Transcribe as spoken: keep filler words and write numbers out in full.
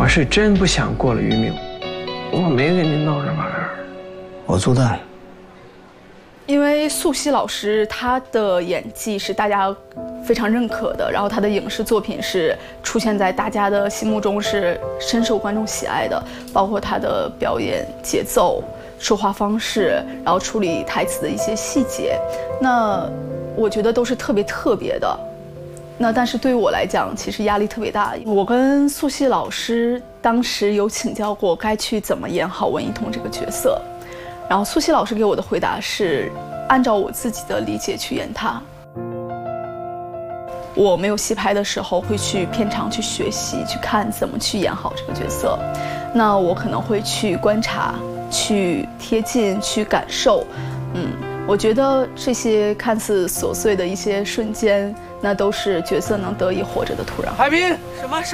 我是真不想过了于明，我没跟您闹着玩儿。 我做蛋。 因为素汐老师她的演技是大家非常认可的，然后她的影视作品是出现在大家的心目中是深受观众喜爱的，包括她的表演节奏、说话方式，然后处理台词的一些细节，那我觉得都是特别特别的。那但是对于我来讲，其实压力特别大。我跟素汐老师当时有请教过该去怎么演好文一彤这个角色，然后素汐老师给我的回答是按照我自己的理解去演她。我没有戏拍的时候会去片场去学习，去看怎么去演好这个角色。那我可能会去观察，去贴近，去感受。嗯，我觉得这些看似琐碎的一些瞬间，那都是角色能得以活着的土壤。 海滨，什么？